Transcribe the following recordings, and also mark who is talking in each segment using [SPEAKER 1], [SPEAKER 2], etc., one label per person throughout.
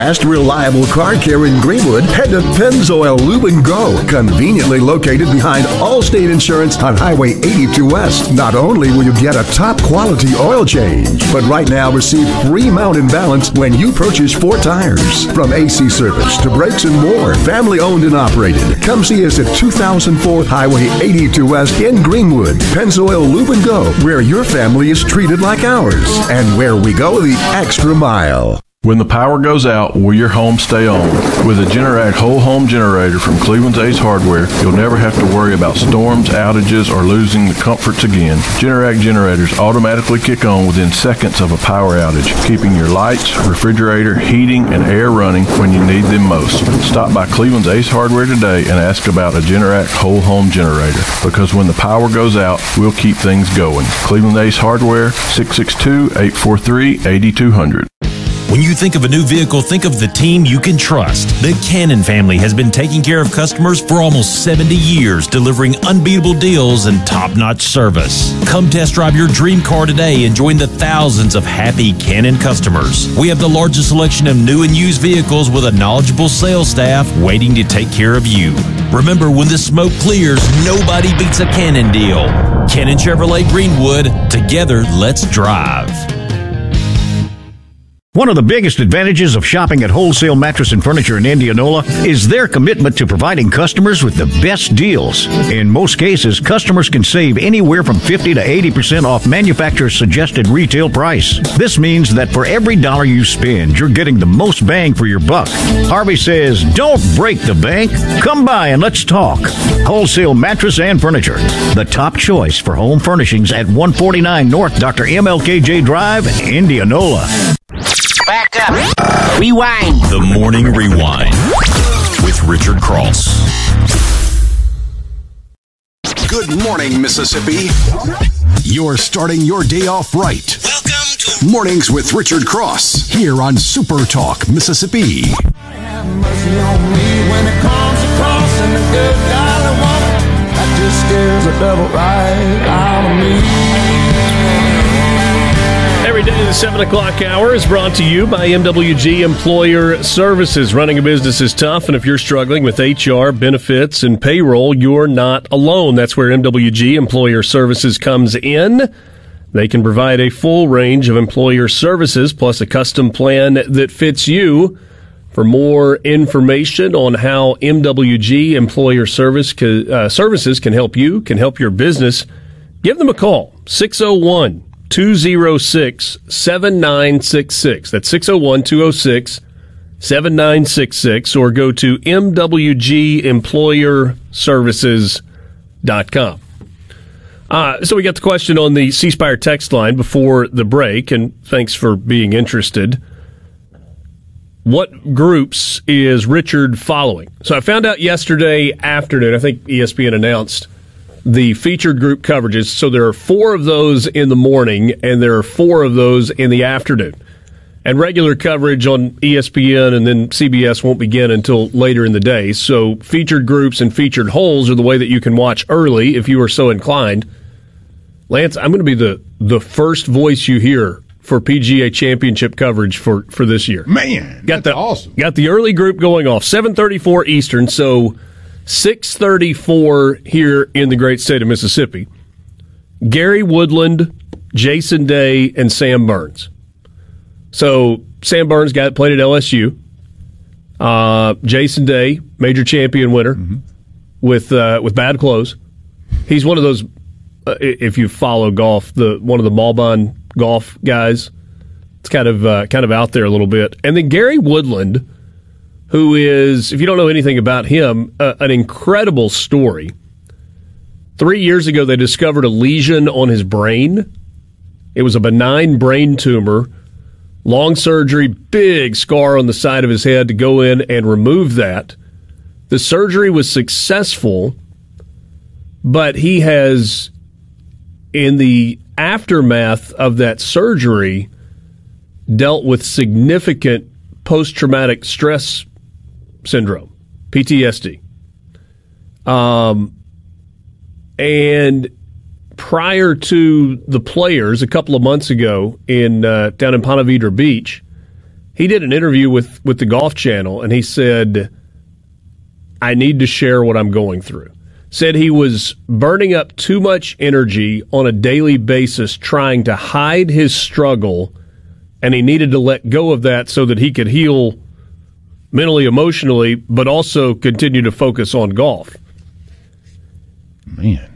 [SPEAKER 1] Fast, reliable car care in Greenwood, head to Pennzoil Lube and Go, conveniently located behind Allstate Insurance on Highway 82 West. Not only will you get a top quality oil change, but right now receive free mountain balance when you purchase 4 tires. From AC service to brakes and more, family owned and operated. Come see us at 2004 Highway 82 West in Greenwood. Pennzoil Lube and Go, where your family is treated like ours, and where we go the extra mile.
[SPEAKER 2] When the power goes out, will your home stay on? With a Generac whole home generator from Cleveland's Ace Hardware, you'll never have to worry about storms, outages, or losing the comforts again. Generac generators automatically kick on within seconds of a power outage, keeping your lights, refrigerator, heating, and air running when you need them most. Stop by Cleveland's Ace Hardware today and ask about a Generac whole home generator, because when the power goes out, we'll keep things going. Cleveland Ace Hardware, 662-843-8200.
[SPEAKER 3] When you think of a new vehicle, think of the team you can trust. The Cannon family has been taking care of customers for almost 70 years, delivering unbeatable deals and top-notch service. Come test drive your dream car today and join the thousands of happy Cannon customers. We have the largest selection of new and used vehicles with a knowledgeable sales staff waiting to take care of you. Remember, when the smoke clears, nobody beats a Cannon deal. Cannon Chevrolet Greenwood. Together, let's drive.
[SPEAKER 4] One of the biggest advantages of shopping at Wholesale Mattress and Furniture in Indianola is their commitment to providing customers with the best deals. In most cases, customers can save anywhere from 50 to 80% off manufacturer's suggested retail price. This means that for every dollar you spend, you're getting the most bang for your buck. Harvey says, don't break the bank. Come by and let's talk. Wholesale Mattress and Furniture, the top choice for home furnishings at 149 North Dr. MLKJ Drive, Indianola.
[SPEAKER 5] Back up. Rewind.
[SPEAKER 3] The Morning Rewind with Richard Cross.
[SPEAKER 6] Good morning, Mississippi. You're starting your day off right.
[SPEAKER 5] Welcome to
[SPEAKER 6] Mornings with Richard Cross here on Super Talk, Mississippi.
[SPEAKER 7] Have mercy on me when it comes across and the good golly woman that just scares the devil right out of me.
[SPEAKER 8] Every day, the 7 o'clock hour is brought to you by MWG Employer Services. Running a business is tough, and if you're struggling with HR, benefits, and payroll, you're not alone. That's where MWG Employer Services comes in. They can provide a full range of employer services, plus a custom plan that fits you. For more information on how MWG Employer Services can help you, can help your business, give them a call, 601-206-7966. That's 601-206-7966, or go to mwgemployerservices.com. So we got the question on the C Spire text line before the break, and thanks for being interested. What groups is Richard following? So I found out yesterday afternoon, I think ESPN announced the featured group coverages. So there are 4 of those in the morning, and there are 4 of those in the afternoon. And regular coverage on ESPN and then CBS won't begin until later in the day. So featured groups and featured holes are the way that you can watch early if you are so inclined. Lance, I'm going to be the first voice you hear for PGA Championship coverage for this year.
[SPEAKER 9] Man, that's awesome.
[SPEAKER 8] Got the early group going off, 7:34 Eastern, so 6:34 here in the great state of Mississippi. Gary Woodland, Jason Day, and Sam Burns. So Sam Burns, guy that played at LSU. Jason Day, major champion winner with bad clothes. He's one of those, if you follow golf, one of the Malbon golf guys. It's kind of out there a little bit. And then Gary Woodland, who is, if you don't know anything about him, an incredible story. 3 years ago, they discovered a lesion on his brain. It was a benign brain tumor. Long surgery, big scar on the side of his head to go in and remove that. The surgery was successful, but he has, in the aftermath of that surgery, dealt with significant post-traumatic stress syndrome, PTSD. And prior to the Players, a couple of months ago down in Ponte Vedra Beach, He did an interview with the Golf Channel, and he said, I need to share what I'm going through. Said he was burning up too much energy on a daily basis trying to hide his struggle, and he needed to let go of that so that he could heal mentally, emotionally, but also continue to focus on golf.
[SPEAKER 9] Man.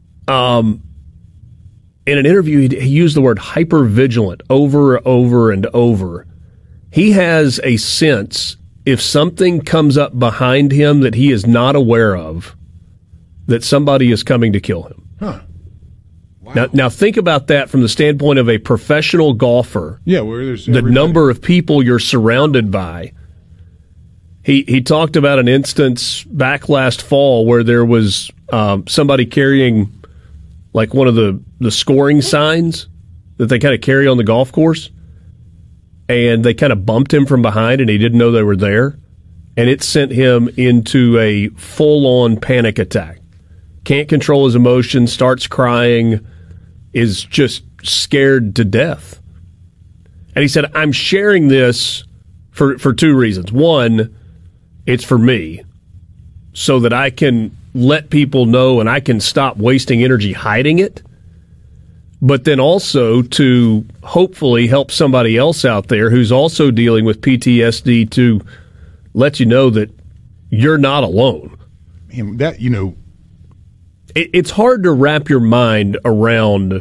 [SPEAKER 8] In an interview, he used the word hypervigilant over and over. He has a sense if something comes up behind him that he is not aware of, that somebody is coming to kill him.
[SPEAKER 9] Huh. Wow.
[SPEAKER 8] Now think about that from the standpoint of a professional golfer.
[SPEAKER 9] Yeah, where there's
[SPEAKER 8] the number of people you're surrounded by. He talked about an instance back last fall where there was somebody carrying like one of the scoring signs that they kind of carry on the golf course, and they kind of bumped him from behind, and he didn't know they were there, and it sent him into a full-on panic attack. Can't control his emotions, starts crying, is just scared to death. And he said, I'm sharing this for two reasons. One, it's for me, so that I can let people know and I can stop wasting energy hiding it, but then also to hopefully help somebody else out there who's also dealing with PTSD to let you know that you're not alone.
[SPEAKER 9] Man, that, you know,
[SPEAKER 8] it's hard to wrap your mind around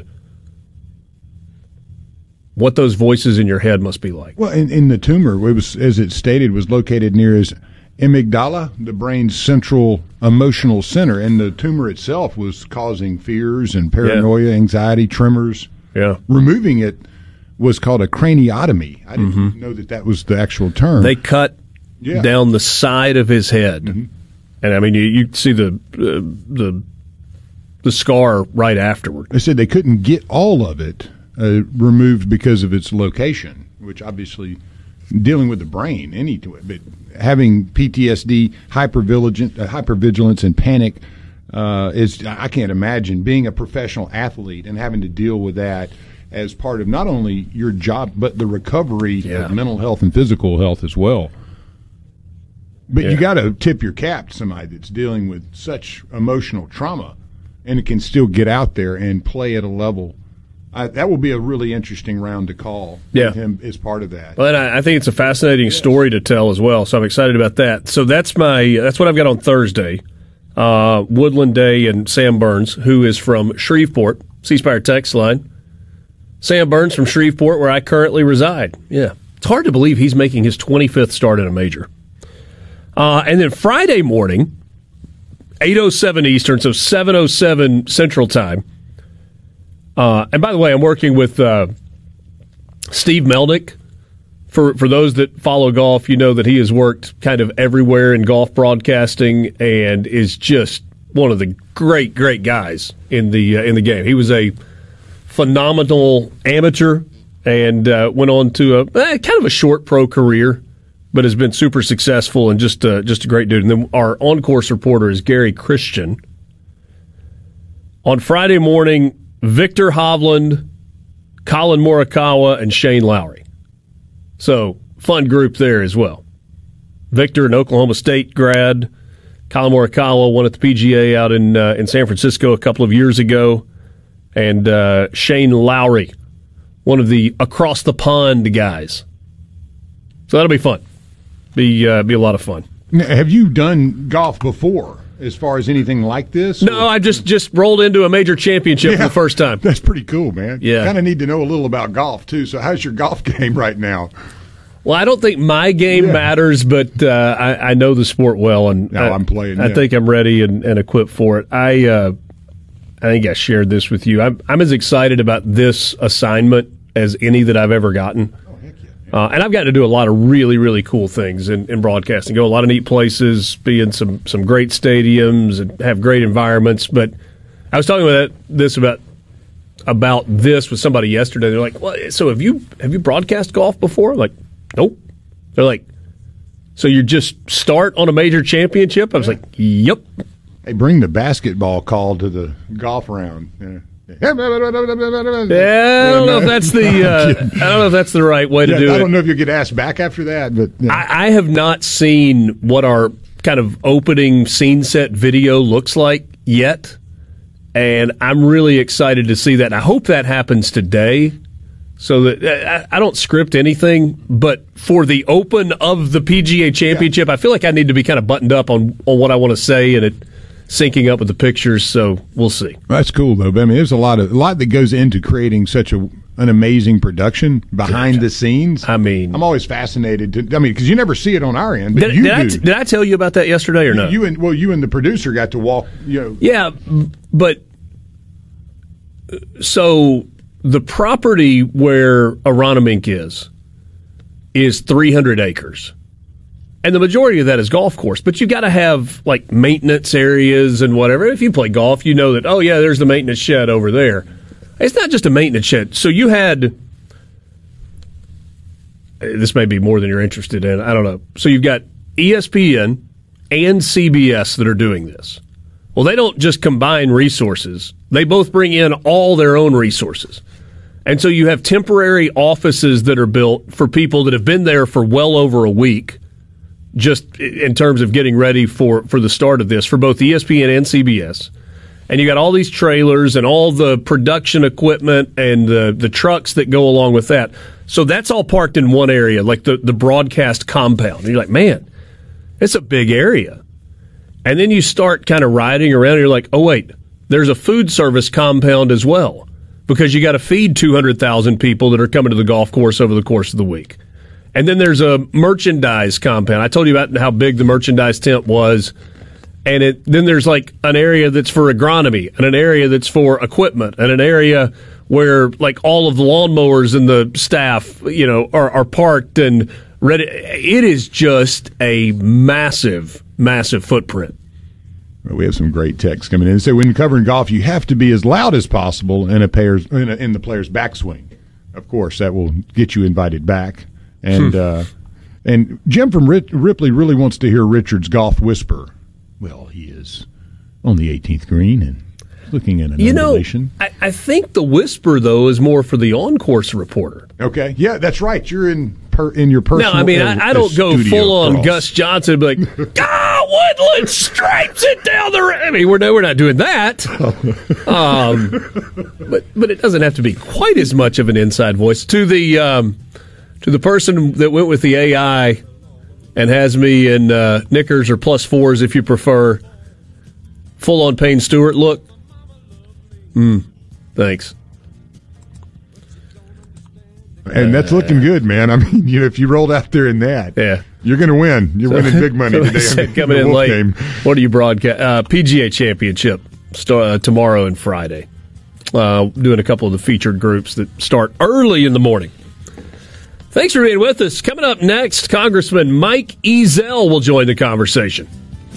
[SPEAKER 8] what those voices in your head must be like.
[SPEAKER 9] Well, in the tumor, it was, as it stated, was located near his amygdala, the brain's central emotional center, and the tumor itself was causing fears and paranoia, anxiety, tremors.
[SPEAKER 8] Yeah.
[SPEAKER 9] Removing it was called a craniotomy. I didn't know that was the actual term.
[SPEAKER 8] They cut down the side of his head, and I mean you see the scar right afterward.
[SPEAKER 9] They said they couldn't get all of it removed because of its location, which obviously dealing with the brain, but having PTSD, hypervigilance, and panic is, I can't imagine being a professional athlete and having to deal with that as part of not only your job but the recovery of mental health and physical health as well. But you got to tip your cap to somebody that's dealing with such emotional trauma and it can still get out there and play at a level. That will be a really interesting round to call.
[SPEAKER 8] Yeah.
[SPEAKER 9] With him as part of that.
[SPEAKER 8] Well, and I think it's a fascinating story to tell as well, so I'm excited about that. So that's what I've got on Thursday. Woodland Day and Sam Burns, who is from Shreveport, C Spire text line. Sam Burns from Shreveport, where I currently reside. Yeah. It's hard to believe he's making his 25th start in a major. And then Friday morning, 8:07 Eastern, so 7:07 Central Time. And by the way, I'm working with Steve Melnick. For those that follow golf, you know that he has worked kind of everywhere in golf broadcasting and is just one of the great guys in the game. He was a phenomenal amateur and went on to a kind of a short pro career, but has been super successful and just a great dude. And then our on-course reporter is Gary Christian. On Friday morning, Victor Hovland, Colin Morikawa, and Shane Lowry. So, fun group there as well. Victor, an Oklahoma State grad. Colin Morikawa won at the PGA out in San Francisco a couple of years ago. And Shane Lowry, one of the across-the-pond guys. So that'll be fun. Be a lot of fun.
[SPEAKER 9] Now, have you done golf before? As far as anything like this?
[SPEAKER 8] No, I just rolled into a major championship for the first time.
[SPEAKER 9] That's pretty cool, man.
[SPEAKER 8] Yeah.
[SPEAKER 9] Kind of need to know a little about golf, too. So how's your golf game right now?
[SPEAKER 8] Well, I don't think my game matters, but I know the sport well, and
[SPEAKER 9] I'm playing.
[SPEAKER 8] I think I'm ready and equipped for it. I think I shared this with you. I'm as excited about this assignment as any that I've ever gotten. And I've gotten to do a lot of really, really cool things in broadcasting. Go a lot of neat places, be in some great stadiums, and have great environments. But I was talking about this with somebody yesterday. They're like, "Well, so have you broadcast golf before?" I'm like, nope. They're like, "So you just start on a major championship?" I was like, "Yep."
[SPEAKER 9] Hey, bring the basketball call to the golf round. Yeah.
[SPEAKER 8] Yeah, I don't know if that's the right way to do it.
[SPEAKER 9] I don't know if you'll get asked back after that, but
[SPEAKER 8] I have not seen what our kind of opening scene set video looks like yet, and I'm really excited to see that. I hope that happens today, so that I don't script anything. But for the open of the PGA Championship, I feel like I need to be kind of buttoned up on what I want to say and it syncing up with the pictures, so we'll see.
[SPEAKER 9] That's cool, though. But, I mean, there's a lot that goes into creating such an amazing production behind the scenes.
[SPEAKER 8] I mean,
[SPEAKER 9] I'm always fascinated because you never see it on our end. But
[SPEAKER 8] did I tell you about that yesterday or no?
[SPEAKER 9] You and the producer got to walk.
[SPEAKER 8] Yeah, but so the property where Aronimink is 300 acres. And the majority of that is golf course, but you've got to have like maintenance areas and whatever. If you play golf, you know that, oh yeah, there's the maintenance shed over there. It's not just a maintenance shed. So you had, this may be more than you're interested in, I don't know. So you've got ESPN and CBS that are doing this. Well, they don't just combine resources. They both bring in all their own resources. And so you have temporary offices that are built for people that have been there for well over a week, just in terms of getting ready for the start of this, for both ESPN and CBS. And you got all these trailers and all the production equipment and the trucks that go along with that. So that's all parked in one area, like the broadcast compound. And you're like, man, it's a big area. And then you start kind of riding around and you're like, oh, wait, there's a food service compound as well, because you got to feed 200,000 people that are coming to the golf course over the course of the week. And then there's a merchandise compound. I told you about how big the merchandise tent was. And then there's like an area that's for agronomy and an area that's for equipment and an area where like all of the lawnmowers and the staff, are parked and ready. It is just a massive, massive footprint.
[SPEAKER 9] We have some great texts coming in. So when covering golf, you have to be as loud as possible in the player's backswing. Of course, that will get you invited back. And Jim from Ripley really wants to hear Richard's golf whisper. Well, he is on the 18th green and looking at an undulation.
[SPEAKER 8] I think the whisper, though, is more for the on-course reporter.
[SPEAKER 9] Okay. Yeah, that's right. You're in your personal.
[SPEAKER 8] No, I mean, I don't go full-on Gus Johnson and be like, Woodland stripes it down the road. I mean, we're not doing that. But it doesn't have to be quite as much of an inside voice. To the person that went with the AI and has me in knickers or +4s, if you prefer, full-on Payne Stewart look. Thanks.
[SPEAKER 9] And that's looking good, man. I mean, if you rolled out there in that, you're going to win. You're winning big money today.
[SPEAKER 8] Coming in late. Game. What do you broadcast? PGA Championship tomorrow and Friday. Doing a couple of the featured groups that start early in the morning. Thanks for being with us. Coming up next, Congressman Mike Ezell will join the conversation.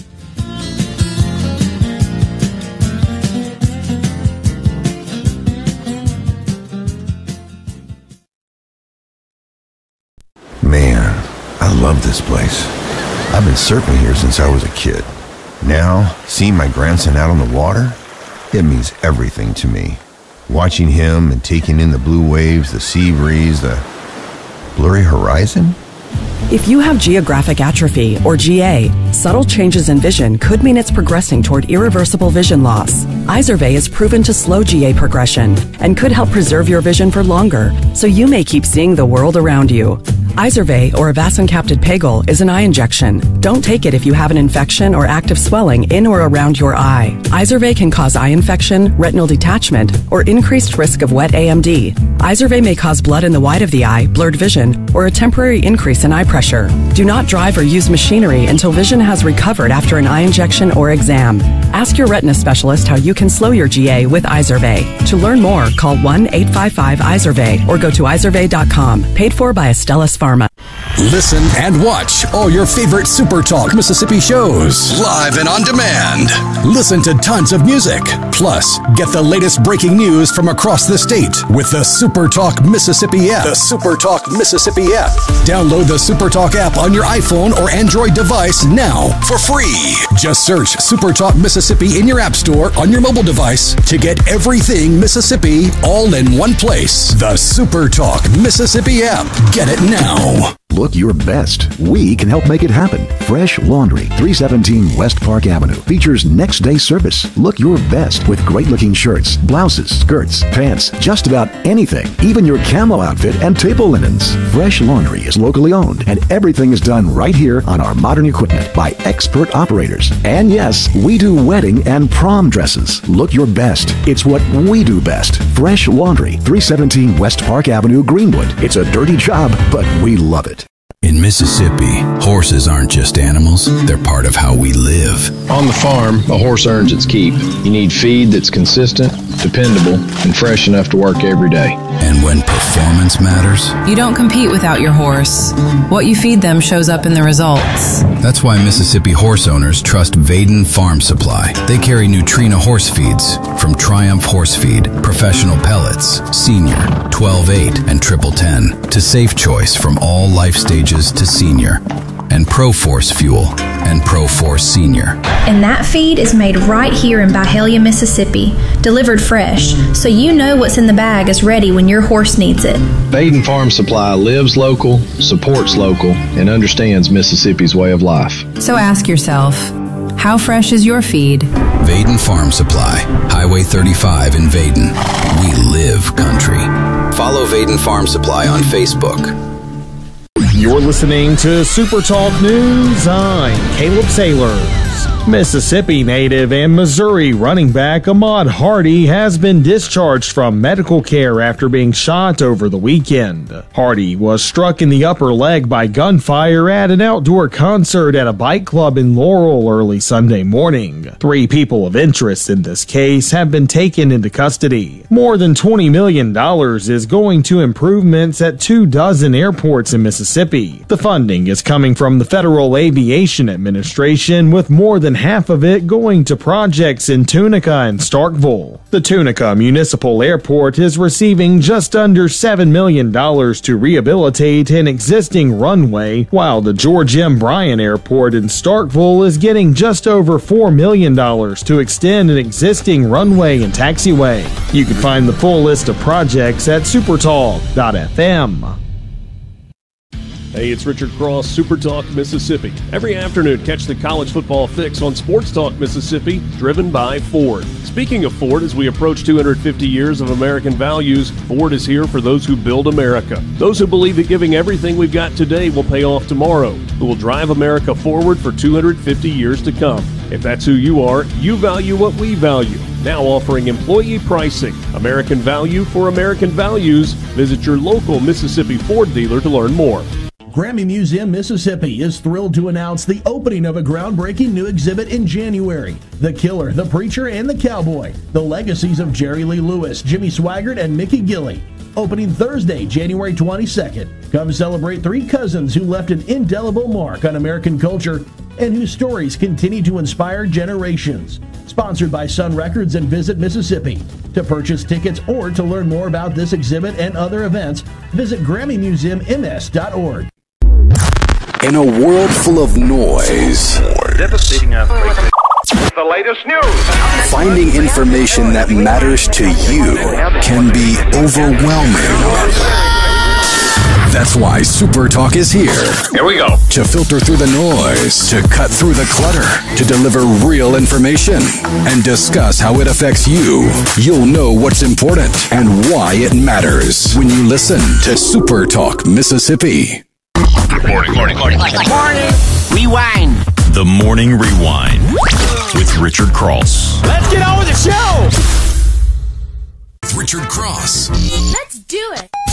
[SPEAKER 10] Man, I love this place. I've been surfing here since I was a kid. Now, seeing my grandson out on the water, it means everything to me. Watching him and taking in the blue waves, the sea breeze, the blurry horizon?
[SPEAKER 11] If you have geographic atrophy, or GA, subtle changes in vision could mean it's progressing toward irreversible vision loss. Izervay is proven to slow GA progression and could help preserve your vision for longer, so you may keep seeing the world around you. Izervay, or avacincaptad pegol, is an eye injection. Don't take it if you have an infection or active swelling in or around your eye. Izervay can cause eye infection, retinal detachment, or increased risk of wet AMD. Izervay may cause blood in the white of the eye, blurred vision, or a temporary increase in eye pressure. Do not drive or use machinery until vision has recovered after an eye injection or exam. Ask your retina specialist how you can slow your GA with Izervay. To learn more, call 1-855-IZERVAY or go to izervay.com. Paid for by Astellas Pharma.
[SPEAKER 6] Listen and watch all your favorite Super Talk Mississippi shows live and on demand. Listen to tons of music. Plus, get the latest breaking news from across the state with the Super Talk Mississippi app. The Super Talk Mississippi app. Download the Super Talk app on your iPhone or Android device now for free. Just search Super Talk Mississippi in your app store on your mobile device to get everything Mississippi all in one place. The Super Talk Mississippi app. Get it now.
[SPEAKER 12] Look your best. We can help make it happen. Fresh Laundry, 317 West Park Avenue, features next day service. Look your best with great looking shirts, blouses, skirts, pants, just about anything, even your camo outfit and table linens. Fresh Laundry is locally owned and everything is done right here on our modern equipment by expert operators. And yes, we do wedding and prom dresses. Look your best. It's what we do best. Fresh Laundry, 317 West Park Avenue, Greenwood. It's a dirty job, but we love it.
[SPEAKER 13] In Mississippi, horses aren't just animals, they're part of how we live.
[SPEAKER 14] On the farm, a horse earns its keep. You need feed that's consistent, dependable, and fresh enough to work every day.
[SPEAKER 13] And when performance matters,
[SPEAKER 15] you don't compete without your horse. What you feed them shows up in the results.
[SPEAKER 13] That's why Mississippi horse owners trust Vaden Farm Supply. They carry Nutrina horse feeds from Triumph Horse Feed, Professional Pellets, Senior, 12-8, and Triple 10 to Safe Choice from all life stages to senior, and ProForce Fuel and ProForce Senior.
[SPEAKER 16] And that feed is made right here in Byhalia, Mississippi, delivered fresh, so you know what's in the bag is ready when your horse needs it.
[SPEAKER 14] Vaden Farm Supply lives local, supports local, and understands Mississippi's way of life.
[SPEAKER 15] So ask yourself, how fresh is your feed?
[SPEAKER 13] Vaden Farm Supply, Highway 35 in Vaden. We live country. Follow Vaden Farm Supply on Facebook.
[SPEAKER 17] You're listening to Super Talk News. I'm Caleb Sailors. Mississippi native and Missouri running back Ahmad Hardy has been discharged from medical care after being shot over the weekend. Hardy was struck in the upper leg by gunfire at an outdoor concert at a bike club in Laurel early Sunday morning. 3 people of interest in this case have been taken into custody. More than $20 million is going to improvements at 24 airports in Mississippi. The funding is coming from the Federal Aviation Administration, with more than half of it going to projects in Tunica and Starkville. The Tunica Municipal Airport is receiving just under $7 million to rehabilitate an existing runway, while the George M. Bryan Airport in Starkville is getting just over $4 million to extend an existing runway and taxiway. You can find the full list of projects at supertalk.fm.
[SPEAKER 8] Hey, it's Richard Cross, Super Talk Mississippi. Every afternoon, catch the college football fix on Sports Talk Mississippi, driven by Ford. Speaking of Ford, as we approach 250 years of American values, Ford is here for those who build America. Those who believe that giving everything we've got today will pay off tomorrow, who will drive America forward for 250 years to come. If that's who you are, you value what we value. Now offering employee pricing. American value for American values. Visit your local Mississippi Ford dealer to learn more.
[SPEAKER 18] Grammy Museum Mississippi is thrilled to announce the opening of a groundbreaking new exhibit in January. The Killer, the Preacher, and the Cowboy. The legacies of Jerry Lee Lewis, Jimmy Swaggart, and Mickey Gilley. Opening Thursday, January 22nd. Come celebrate 3 cousins who left an indelible mark on American culture and whose stories continue to inspire generations. Sponsored by Sun Records and Visit Mississippi. To purchase tickets or to learn more about this exhibit and other events, visit GrammyMuseumMS.org.
[SPEAKER 6] In a world full of noise,
[SPEAKER 19] devastating earthquake. The latest news.
[SPEAKER 6] Finding information that matters to you can be overwhelming. That's why Super Talk is here.
[SPEAKER 19] Here we go.
[SPEAKER 6] To filter through the noise, to cut through the clutter, to deliver real information, and discuss how it affects you. You'll know what's important and why it matters when you listen to Super Talk Mississippi.
[SPEAKER 19] Morning.
[SPEAKER 5] Rewind.
[SPEAKER 3] The Morning Rewind with Richard Cross.
[SPEAKER 19] Let's get on with the show.
[SPEAKER 6] Richard Cross.
[SPEAKER 20] Let's do it.